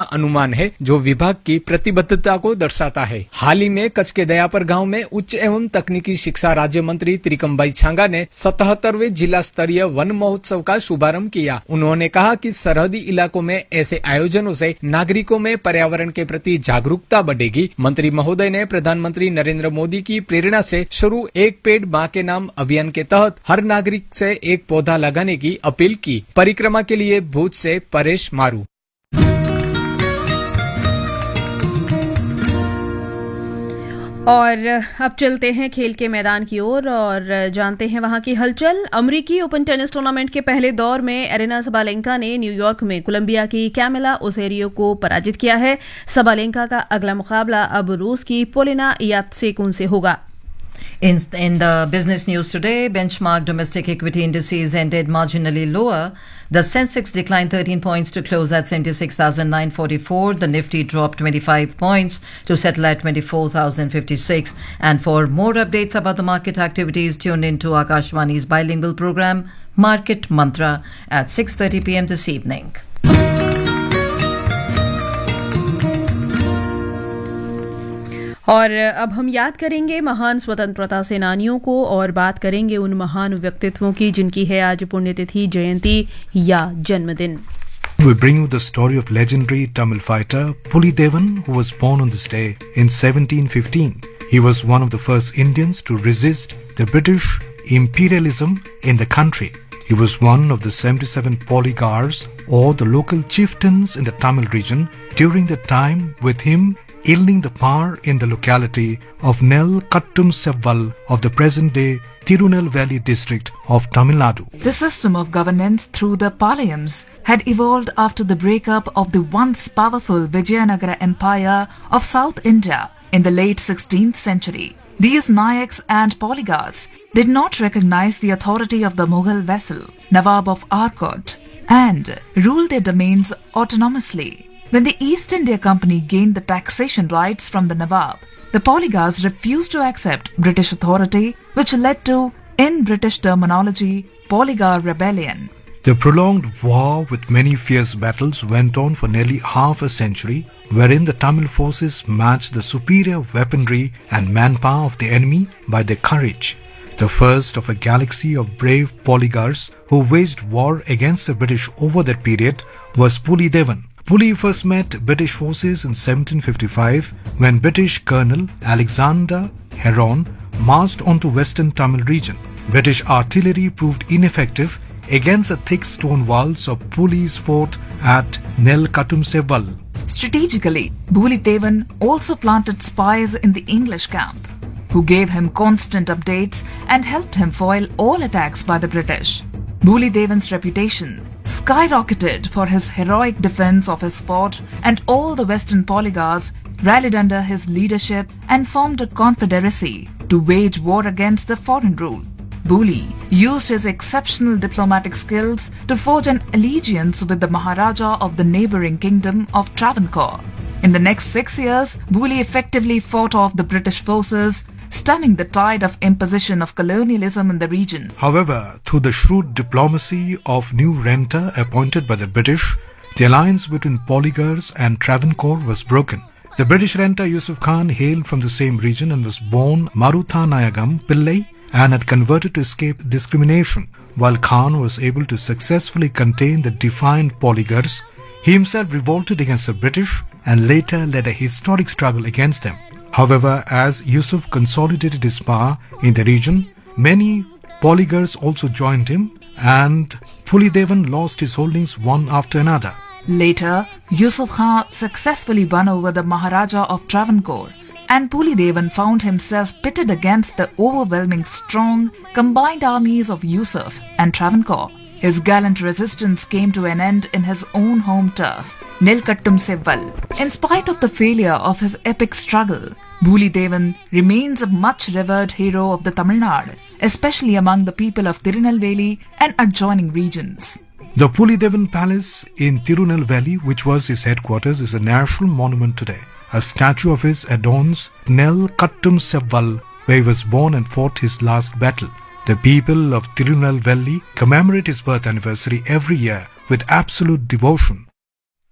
अनुमान है जो विभाग की प्रतिबद्धता को दर्शाता है। हाल ही में कच्छ के दयापर गांव में उच्च एवं तकनीकी शिक्षा राज्य मंत्री त्रिकमबाई छांगा ने 77वें जिला स्तरीय वन महोत्सव का शुभारंभ किया। उन्होंने कहा कि सरहदी इलाकों में ऐसे आयोजनों से नागरिकों में पर्यावरण के प्रति जागरूकता बढ़ेगी। मंत्री महोदय ने प्रधानमंत्री नरेंद्र मोदी की प्रेरणा से शुरू एक पेड़ मां के नाम अभियान के तहत हर नागरिक से एक पौधा लगाने की अपील की। परिक्रमा के लिए भुज से परेश मारू। और अब चलते हैं खेल के मैदान की ओर और जानते हैं वहां की हलचल। अमेरिकी ओपन टेनिस टूर्नामेंट के पहले दौर में एरिना सबालेंका ने न्यूयॉर्क में कोलंबिया की कैमिला ओसेरियो को पराजित किया है। सबालेंका का अगला मुकाबला अब रूस की पोलिना यात्सेकुन से होगा। In the business news today, benchmark domestic equity indices ended marginally lower. The Sensex declined 13 points to close at 76,944. The Nifty dropped 25 points to settle at 24,056. And for more updates about the market activities, tune into Akashvani's bilingual program, Market Mantra, at 6:30 p.m. this evening. और अब हम याद करेंगे महान स्वतंत्रता सेनानियों को और बात करेंगे उन महान व्यक्तित्वों की जिनकी है आज पुण्यतिथि, जयंती या जन्मदिन। We bring you the story of legendary Tamil fighter Pulidevan, who was born on this day in 1715. He was one of the first Indians to resist the British imperialism in the country. He was one of the 77 polygars or the local chieftains in the Tamil region during the time with him wielding the power in the locality of Nel Kattum Sevval of the present-day Tirunelveli district of Tamil Nadu. The system of governance through the Palayams had evolved after the breakup of the once powerful Vijayanagara Empire of South India in the late 16th century. These Nayaks and polygars did not recognize the authority of the Mughal vassal, Nawab of Arcot, and ruled their domains autonomously. When the East India Company gained the taxation rights from the Nawab, the polygars refused to accept British authority, which led to, in British terminology, Polygar Rebellion. The prolonged war with many fierce battles went on for nearly half a century, wherein the Tamil forces matched the superior weaponry and manpower of the enemy by their courage. The first of a galaxy of brave polygars who waged war against the British over that period was Pulidevan. Puli first met British forces in 1755 when British Colonel Alexander Heron marched onto western Tamil region. British artillery proved ineffective against the thick stone walls of Puli's fort at Nel Kattum Sevval. Strategically, Pulidevan also planted spies in the English camp, who gave him constant updates and helped him foil all attacks by the British. Pulidevan's reputation skyrocketed for his heroic defense of his fort, and all the western polygars rallied under his leadership and formed a confederacy to wage war against the foreign rule. Puli used his exceptional diplomatic skills to forge an allegiance with the Maharaja of the neighbouring kingdom of Travancore. In the next 6 years, Puli effectively fought off the British forces, stemming the tide of imposition of colonialism in the region. However, through the shrewd diplomacy of new Renter appointed by the British, the alliance between polygars and Travancore was broken. The British Renter Yusuf Khan hailed from the same region and was born Marutha Nayagam Pillai and had converted to escape discrimination. While Khan was able to successfully contain the defiant polygars, he himself revolted against the British and later led a historic struggle against them. However, as Yusuf consolidated his power in the region, many polygars also joined him, and Pulidevan lost his holdings one after another. Later, Yusuf Khan successfully won over the Maharaja of Travancore, and Pulidevan found himself pitted against the overwhelming strong combined armies of Yusuf and Travancore. His gallant resistance came to an end in his own home turf, Nelkattum Sevval. In spite of the failure of his epic struggle, Pulidevan remains a much revered hero of the Tamil Nadu, especially among the people of Tirunelveli and adjoining regions. The Pulidevan Palace in Tirunelveli, which was his headquarters, is a national monument today. A statue of his adorns Nel Kattum Sevval, where he was born and fought his last battle. The people of Tirunelveli commemorate his birth anniversary every year with absolute devotion.